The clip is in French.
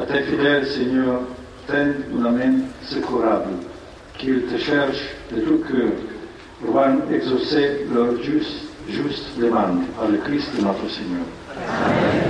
tes fidèles, Seigneur, tende une main secourable, qu'ils te cherchent de tout cœur pour exaucer leur juste demande par le Christ notre Seigneur. Amen.